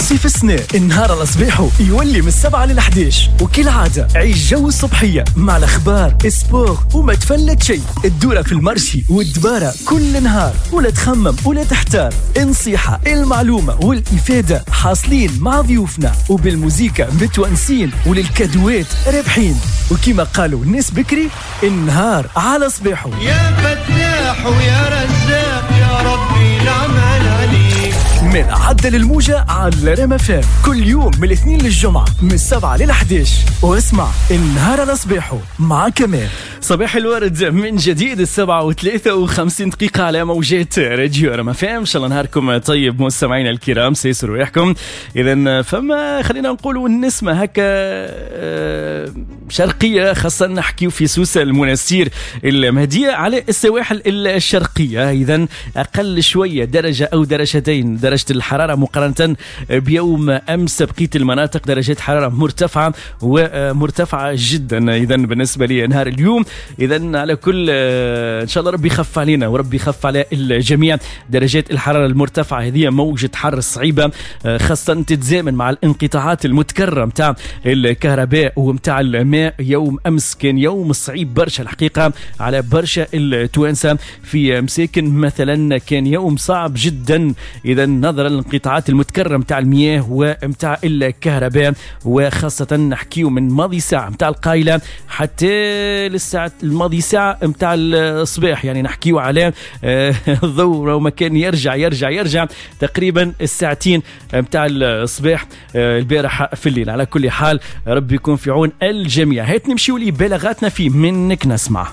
الصيف السنة النهار الصبيحو يولي من 7 ل11، وكل عادة عيش جو الصبحية مع الأخبار سبور وما تفلت شيء. الدورة في المرشي والدبارة كل نهار، ولا تخمم ولا تحتار. النصيحة المعلومة والإفادة حاصلين مع ضيوفنا، وبالموزيكا متونسين، وللكادوات رابحين. وكما قالوا الناس بكري النهار على صبيحو. يا فتاح ويا رزاق يا ربي العمل عليك. من عدل الموجة على ريم FM كل يوم من الاثنين للجمعة من 7 ل11، واسمع النهار على صبيحو مع كمال. صباح الورد من جديد 7:53 دقيقة على موجات راديو ريم FM. ان شاء الله نهاركم طيب مستمعينا الكرام، سيسر ريحكم. اذا فما خلينا نقولوا النسمة هكا شرقية، خاصة نحكيو في سوسة المنستير المهدية على السواحل الشرقية. إذن أقل شوية درجة أو درجتين درجة الحرارة مقارنة بيوم أمس. بقية المناطق درجات حرارة مرتفعة ومرتفعة جدا. إذن بالنسبة لي نهار اليوم إذن على كل إن شاء الله ربي يخف علينا وربي يخف على الجميع. درجات الحرارة المرتفعة هذه موجة حر صعيبة، خاصة تتزامن مع الانقطاعات المتكررة متاع الكهرباء ومتاع الماء. يوم أمس كان يوم صعيب برشا الحقيقة على برشا التوانسة. في مساكن مثلا كان يوم صعب جدا، إذا نظرا للانقطاعات المتكررة متاع المياه ومتاع الكهرباء، وخاصة نحكيو من ماضي ساعة متاع القايلة حتى للساعة الماضي ساعة متاع الصباح، يعني نحكيو على الضوء وما كان يرجع تقريبا الساعتين متاع الصباح البارحة في الليل. على كل حال ربي يكون في عون الجميع. هات نمشيو لي بلاغاتنا في منك نسمع.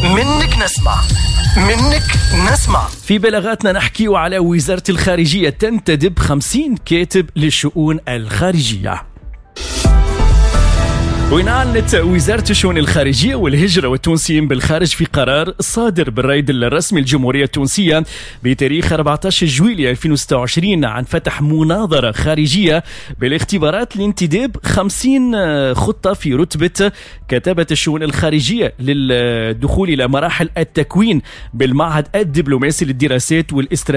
في بلاغاتنا نحكيو على وزارة الخارجية تنتدب 50 كاتب للشؤون الخارجية. وين أعلنت وزارة الشؤون الخارجية والهجرة والتونسيين بالخارج في قرار صادر بالرائد الرسمي الجمهورية التونسية بتاريخ 14 جويلية 2026 عن فتح مناظرة خارجية بالاختبارات لانتداب 50 خطة في رتبة كتابة الشؤون الخارجية للدخول إلى مراحل التكوين بالمعهد الدبلوماسي للدراسات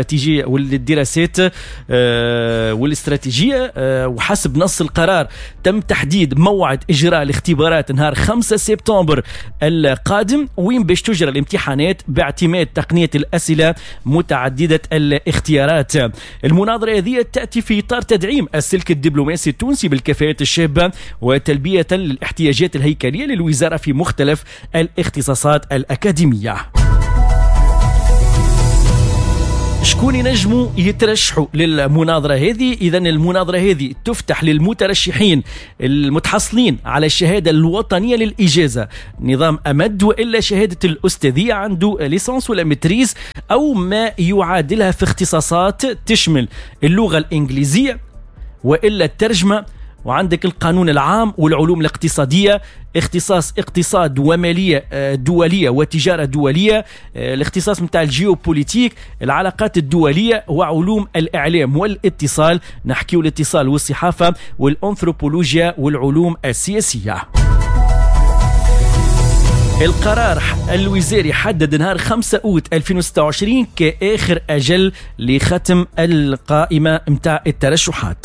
والاستراتيجية. وحسب نص القرار تم تحديد موعد إجراء الاختبارات نهار 5 سبتمبر القادم، وين باش تجرى الامتحانات باعتماد تقنية الأسئلة متعددة الاختيارات. المناظرة هذه تأتي في إطار تدعيم السلك الدبلوماسي التونسي بالكفاءات الشابة وتلبية للاحتياجات الهيكلية للوزارة في مختلف الاختصاصات الأكاديمية. شكون ينجموا يترشحوا للمناظرة هذه؟ إذن المناظرة هذه تفتح للمترشحين المتحصلين على الشهادة الوطنية للإجازة نظام أمد، وإلا شهادة الأستاذية عنده ليسانس ولا متريز أو ما يعادلها في اختصاصات تشمل اللغة الإنجليزية وإلا الترجمة، وعندك القانون العام والعلوم الاقتصادية، اختصاص اقتصاد ومالية دولية وتجارة دولية، الاختصاص متاع الجيوبوليتيك، العلاقات الدولية، وعلوم الإعلام والاتصال، نحكيو الاتصال والصحافة، والأنثروبولوجيا والعلوم السياسية. القرار الوزاري حدد نهار 5 أوت 2026 كآخر أجل لختم القائمة متاع الترشحات.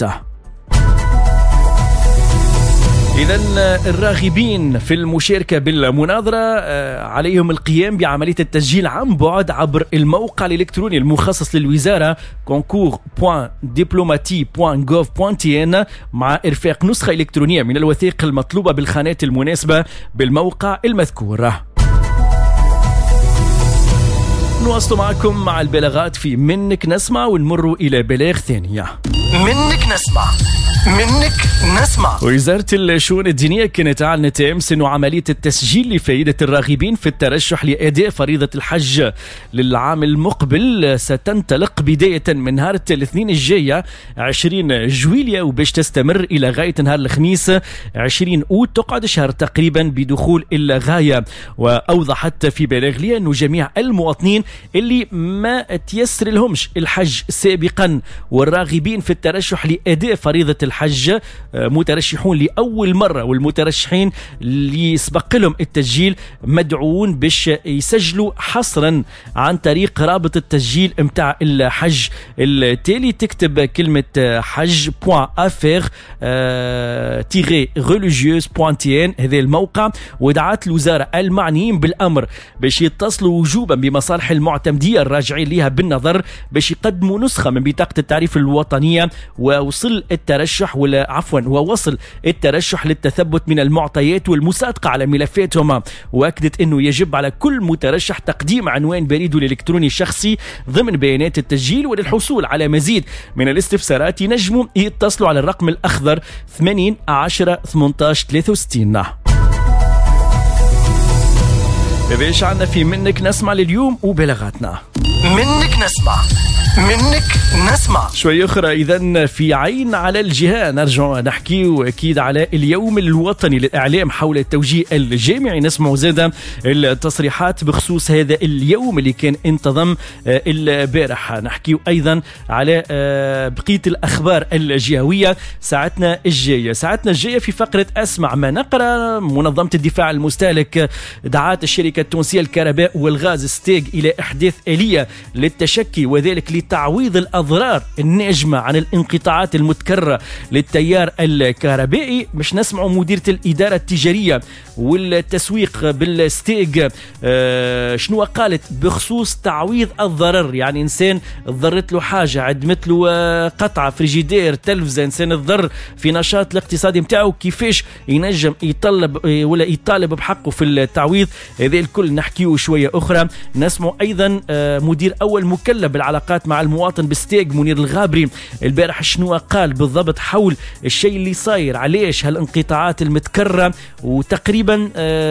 إذن الراغبين في المشاركة بالمناظرة عليهم القيام بعملية التسجيل عن بعد عبر الموقع الإلكتروني المخصص للوزارة concours.diplomatie.gov.tn مع إرفاق نسخة إلكترونية من الوثائق المطلوبة بالخانات المناسبة بالموقع المذكور. نواصل معكم مع البلاغات في منك نسمع، ونمر إلى بلاغ ثانية. منك نسمع. وزارة الشؤون الدينية كانت أعلنت أمس أنه عملية التسجيل لفائدة الراغبين في الترشح لأداء فريضة الحج للعام المقبل ستنطلق بداية من نهار الاثنين الجاية 20 جويلية، وباش تستمر إلى غاية نهار الخميس 20 أوت، تقعد شهر تقريبا بدخول الغاية. وأوضحت في بلاغ لي أنه جميع المواطنين اللي ما تيسر لهمش الحج سابقا والراغبين في الترشح لأداء فريضة الحج مترشحون لأول مرة، والمترشحين اللي سبق لهم التسجيل مدعوون باش يسجلوا حصرا عن طريق رابط التسجيل متاع الحج التالي. تكتب كلمة hajj.afr-religieuse.tn هذا الموقع، ودعت الوزارة المعنيين بالأمر باش يتصلوا وجوبا بمصالح المعتمدية الراجعين لها بالنظر باش يقدموا نسخة من بطاقة التعريف الوطنية ووصل الترشح للتثبت من المعطيات والمصادقة على ملفاتهم. وأكدت أنه يجب على كل مترشح تقديم عنوان بريده الإلكتروني الشخصي ضمن بيانات التسجيل. وللحصول على مزيد من الاستفسارات ينجموا يتصلوا على الرقم الأخضر 80 10 18 63. باش عنا في منك نسمع لليوم وبلاغاتنا. منك نسمع شوي أخرى. إذن في عين على الجهة نرجع نحكي أكيد على اليوم الوطني للإعلام حول التوجيه الجامعي. نسمع زادة التصريحات بخصوص هذا اليوم اللي كان انتظم البارح. نحكي أيضا على بقية الأخبار الجهوية ساعتنا الجاية في فقرة أسمع ما نقرأ. منظمة الدفاع المستهلك دعات الشركة التونسية الكهرباء والغاز ستيغ إلى إحداث آلية للتشكي وذلك لتعويض الأضرار الناجمة عن الانقطاعات المتكررة للتيار الكهربائي. مش نسمعوا مديرة الإدارة التجارية والتسويق بالستيغ شنو قالت بخصوص تعويض الضرر. يعني إنسان ضرت له حاجة، عدمت له قطعة فريجيدير تلفزة، إنسان الضر في نشاط الاقتصادي متاعه، كيفاش ينجم يطالب بحقه في التعويض. هذا الكل نحكيه شوية أخرى. نسمع أيضا مدير أول مكلف بالعلاقات مع المواطن بستيغ منير الغابري البارح شنو قال بالضبط حول الشيء اللي صاير، علاش هالانقطاعات المتكررة وتقريبا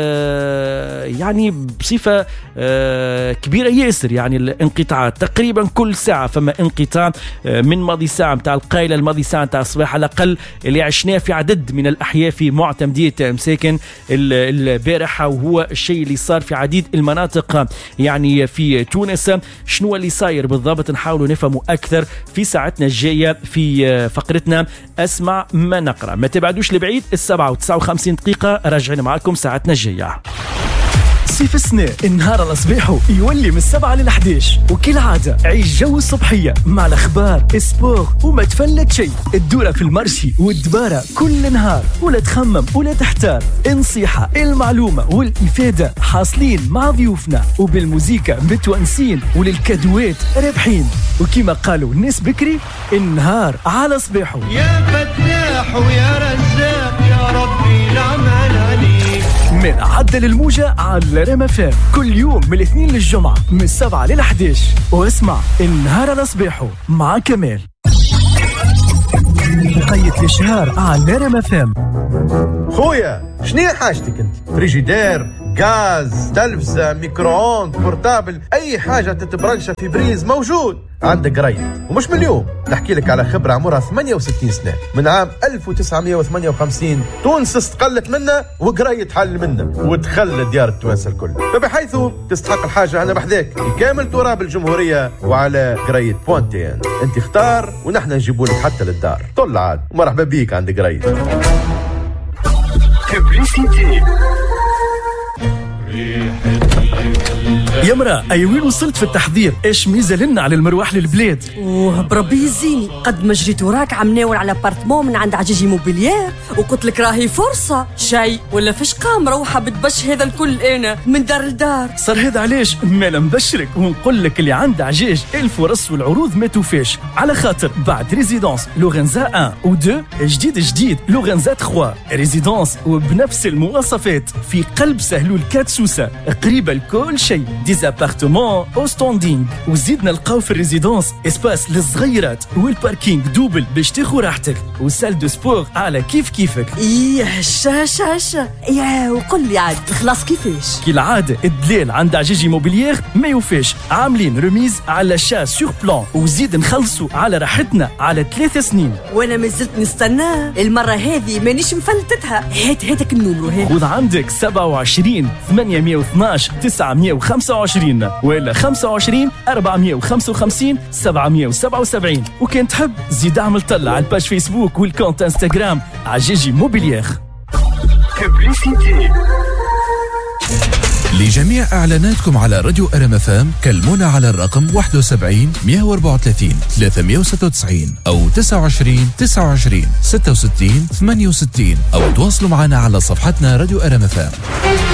يعني بصفة كبيرة ياسر. يعني الانقطاعات تقريبا كل ساعة فما انقطاع، من ماضي ساعة متاع القايلة الماضي ساعة متاع الصباح على الأقل اللي عشناه في عدد من الأحياء في معتمدية مساكن البارحة، وهو الشيء اللي صار في عديد المناطق يعني في تونس. شنو اللي صاير بالضبط نحاولوا نفهموا أكثر في ساعتنا الجاية في فقرتنا أسمع ما نقرأ. ما تبعدوش لبعيد، 7:59 دقيقة راجعين معكم ساعتنا الجاية. صيف السنة النهار الأصبيحو يولي من 7 ل 11 وكل عادة عيش جو الصبحية مع الأخبار سبور وما تفلت شيء. الدورة في المرشي والدبارة كل نهار، ولا تخمم ولا تحتار. النصيحة المعلومة والإفادة حاصلين مع ضيوفنا، وبالموزيكا متونسين وللكادوات رابحين. وكما قالوا الناس بكري النهار على صبيحو. يا فتاح ويا رزاق يا ربي العمل عليك. من عدل الموجة على ريم اف ام كل يوم من الاثنين للجمعة من 7 ل 11 واسمع النهار على صباحه مع كمال. مقيد الشهر على ريم اف ام. خويا شنو حاجتك انت؟ فريجيدير، غاز، تلفزة، ميكرووند، بورتابل، اي حاجة تتبرنشة في بريز موجود عندك قريب. ومش من اليوم، نحكي لك على خبرة عمرها 68 سنة. من عام 1958 تونس استقلت منا وقرية حل منا وتخلى ديار التوانسة الكل، فبحيث تستحق الحاجة أنا بحذاك بكامل تراب الجمهورية وعلى قرية بوانتين. انت اختار ونحن نجيبوا لك حتى للدار. طل عاد ومرحبا بيك عند قرية. يا مرا أي وين وصلت في التحضير؟ إيش ميزة لنا على المروح للبلاد؟ بربي يزيني قد ما جريت وراك عم ناول على بارتمون من عند عجيجي موبيليير، وقلت لك راهي فرصة شيء ولا فيش قام روحة بتبش هذا الكل أنا من دار لدار. صار هذا علاش ما نبشرك ونقول لك اللي عند عجاج الفرص والعروض ما توفاش، على خاطر بعد ريزيدونس لورنزا 1 و 2 جديد لورنزا 3 ريزيدونس وبنفس المواصفات في قلب سهلول 4 سوسة قريبة لكل شيء. ديزابارتمون او ستاندينغ، وزيدنا نلقاو في الريزيدونس اسباس للصغيرات والباركينغ دوبل باش تاخذ راحتك، وسال دو سبور على كيفك. ايه هشا يا وقل لي عاد خلاص كيفاش؟ كالعادة الدلال عند عجيجي موبيليير ما يوفاش، عاملين رميز على شا سور بلان، وزيد نخلصوا على راحتنا على 3 سنين. وانا ما زلت نستنى المرة هذه مانيش مفلتتها. هاتك النمرو هذا. خذ عندك 27 812 925 25 ولا 25 455 777. وكان تحب زيد اعمل طلع على الباج فيسبوك والكونت انستغرام عجيجي موبيليير. لجميع إعلاناتكم على راديو RMFM كلمونا على الرقم 71 134 396 أو 29 29 66 68 أو تواصلوا معنا على صفحتنا راديو RMFM.